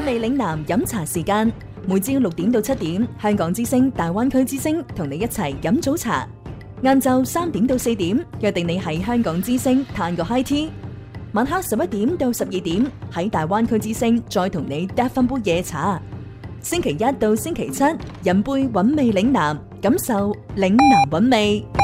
韻味嶺南飲茶時間，每朝6點到7點，香港之聲、大灣區之聲同你一齊飲早茶。晏晝3點到4點，約定你喺香港之聲嘆個 high tea。晚黑11點到12點，喺大灣區之聲再同你嗒翻杯夜茶。星期一到星期七，飲杯韻味嶺南，感受嶺南韻味。